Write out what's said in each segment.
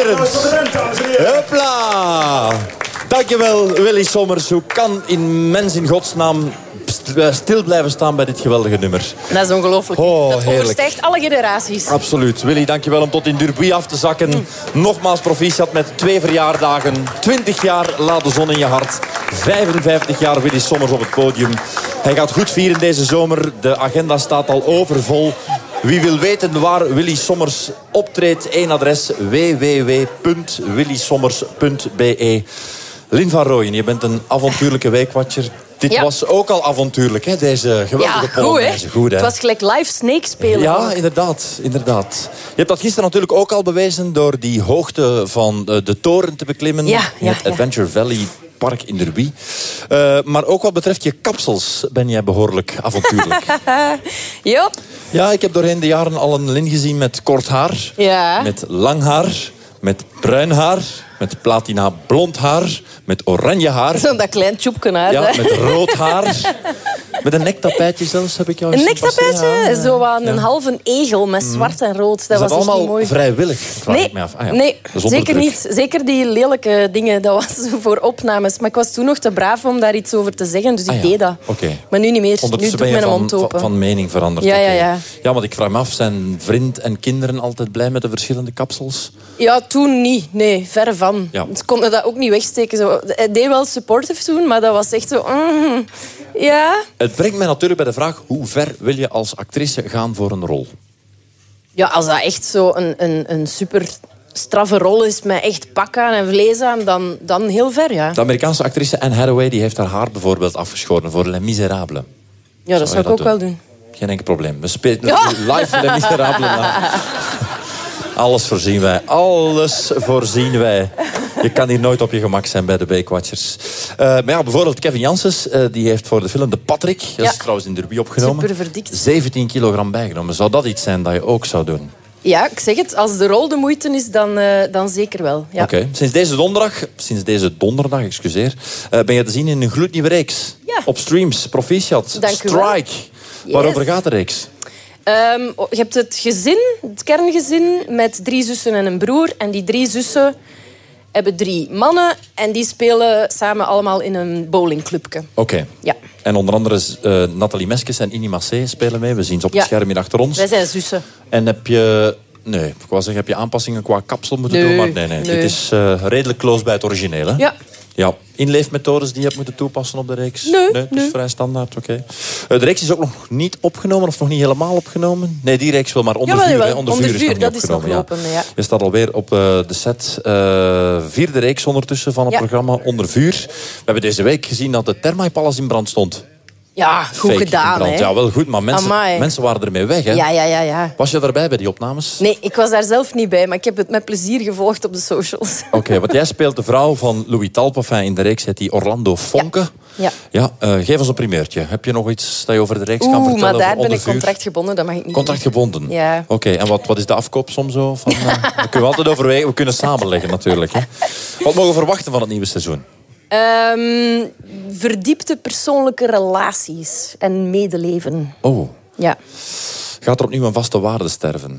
applaudisserend. Hopla. Dankjewel, Willy Sommers. Hoe kan in mens in godsnaam stil blijven staan bij dit geweldige nummer? Dat is ongelooflijk. Oh, dat heerlijk. overstijgt alle generaties. Absoluut. Willy, dankjewel om tot in Durbuy af te zakken. Nogmaals proficiat met 2 verjaardagen. 20 jaar Laat de zon in je hart. 55 jaar Willy Sommers op het podium. Hij gaat goed vieren deze zomer. De agenda staat al overvol. Wie wil weten waar Willy Sommers optreedt? Eén adres: www.willysommers.be. Lynn van Rooyen, je bent een avontuurlijke weekwatcher. Dit was ook al avontuurlijk, hè? Deze geweldige Polonaise. Goed, hè? Het was gelijk live Snake spelen. Ja, inderdaad. Je hebt dat gisteren natuurlijk ook al bewezen door die hoogte van de toren te beklimmen. In het Adventure Valley Park in Derby. Maar ook wat betreft je kapsels ben jij behoorlijk avontuurlijk. Ja. Ja, ik heb doorheen de jaren al een Lynn gezien met kort haar. Ja. Met lang haar. Met bruin haar. Met platina blond haar. Met oranje haar. Zo'n dat klein tjoepje haar. Ja, met rood haar. Met een nektapijtje zelfs heb ik jou een zien nektapijtje? passeren. Zo aan een halve egel met zwart en rood. Dat was echt allemaal niet mooi. Vrijwillig? Vraag ik me af. Nee, zonder zeker druk. niet. Zeker die lelijke dingen, dat was voor opnames. Maar ik was toen nog te braaf om daar iets over te zeggen, dus ik deed dat. Okay. Maar nu niet meer. Ondertussen nu doe ik ben je mijn mond open. van mening veranderd. Ja, ja. Ja, want ik vraag me af, zijn vriend en kinderen altijd blij met de verschillende kapsels? Ja, toen niet. Nee, verre van. Ja. Ze konden dat ook niet wegsteken. Zo. Hij deed wel supportive toen, maar dat was echt zo... ja. Het brengt mij natuurlijk bij de vraag, hoe ver wil je als actrice gaan voor een rol? Ja, als dat echt zo een super straffe rol is met echt pak aan en vlees aan, dan heel ver, ja. De Amerikaanse actrice Anne Hathaway die heeft haar haar bijvoorbeeld afgeschoren voor Les Miserables. Ja, dat zou ik ook wel doen. Geen enkel probleem. We spelen live Les Miserables na. Alles voorzien wij. Alles voorzien wij. Je kan hier nooit op je gemak zijn bij de Weekwatchers. Maar ja, bijvoorbeeld Kevin Janssens, die heeft voor de film De Patrick, dat is trouwens in Derby opgenomen, super verdikt. 17 kilogram bijgenomen. Zou dat iets zijn dat je ook zou doen? Ja, ik zeg het. Als de rol de moeite is, dan zeker wel. Ja. Oké. Sinds deze donderdag, ben je te zien in een gloednieuwe reeks. Ja. Op streams, proficiat. Dank u wel. Strike. Yes. Waarover gaat de reeks? Je hebt het gezin, het kerngezin, met 3 zussen en een broer. En die 3 zussen hebben 3 mannen. En die spelen samen allemaal in een bowlingclubje. Oké. Ja. En onder andere Nathalie Meskes en Inni Massé spelen mee. We zien ze op het scherm hier achter ons. Wij zijn zussen. En heb je... Nee, ik wou zeggen, heb je aanpassingen qua kapsel moeten doen? Maar nee. Dit is redelijk close bij het origineel, hè? Ja. Inleefmethodes die je hebt moeten toepassen op de reeks? Nee, het is vrij standaard, oké. De reeks is ook nog niet opgenomen, of nog niet helemaal opgenomen? Nee, die reeks wel, maar onder vuur. Hè? Onder vuur is nog niet dat opgenomen. is nog lopen, ja. Je staat alweer op de set. 4e reeks ondertussen van het programma Onder Vuur. We hebben deze week gezien dat de Thermae Palace in brand stond. Ja, goed Fake gedaan, hè. Ja, wel goed, maar mensen waren ermee weg, hè? Ja. Was je daarbij bij die opnames? Nee, ik was daar zelf niet bij, maar ik heb het met plezier gevolgd op de socials. Oké, want jij speelt de vrouw van Louis Talpe. In de reeks heet die Orlando Fonke. Ja. Geef ons een primeurtje. Heb je nog iets dat je over de reeks kan vertellen? Maar daar ben ik vuur? contractgebonden, dat mag ik niet. Contractgebonden? Ja. Oké, en wat is de afkoop soms zo? Van, we kunnen altijd overwegen, we kunnen samenleggen natuurlijk. Hè. Wat mogen we verwachten van het nieuwe seizoen? Verdiepte persoonlijke relaties en medeleven. Oh. Ja. Gaat er opnieuw een vaste waarde sterven?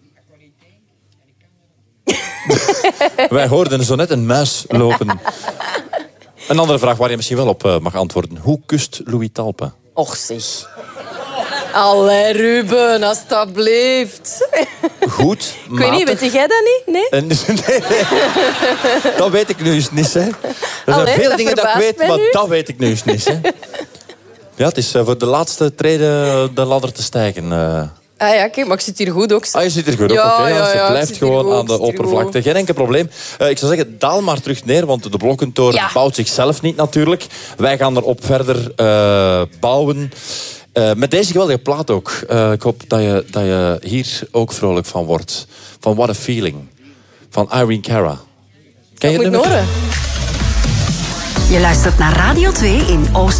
Wij hoorden zo net een muis lopen. Een andere vraag waar je misschien wel op mag antwoorden. Hoe kust Louis Talpe? Och zeg. Allee, Ruben, alstublieft. Goed, ik weet niet, weet jij dat niet? Nee? Nee. Dat weet ik nu eens niet, hè. Er zijn veel dingen dat ik weet, maar dat weet ik nu eens niet, hè. Ja, het is voor de laatste treden de ladder te stijgen. Kijk, maar ik zit hier goed ook. Je zit hier goed op, oké. Ze blijft gewoon aan de oppervlakte. Geen enkel probleem. Ik zou zeggen, daal maar terug neer, want de blokkentoren bouwt zichzelf niet natuurlijk. Wij gaan erop verder bouwen. Met deze geweldige plaat ook. Ik hoop dat je hier ook vrolijk van wordt. Van What a Feeling. Van Irene Cara. Ken je het nummer? Horen. Je luistert naar Radio 2 in Oost.